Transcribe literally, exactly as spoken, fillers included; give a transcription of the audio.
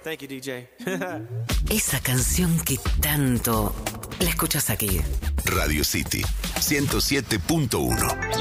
Thank you, D J. Esa canción que tanto la escuchas aquí. Radio City ciento siete punto uno.